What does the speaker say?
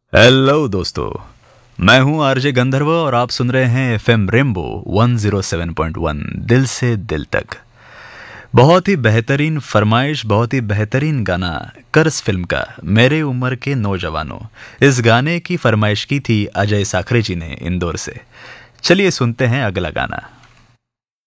Hello दोस्तों। मैं हूं आरजे गंधर्व और आप सुन रहे हैं एफएम रेम्बो 107.1 दिल से दिल तक। बहुत ही बेहतरीन फरमाइश, बहुत ही बेहतरीन गाना कर्स फिल्म का मेरे उम्र के नौजवानों। इस गाने की फरमाइश की थी अजय साखरे जी ने इंदौर से। चलिए सुनते हैं अगला गाना।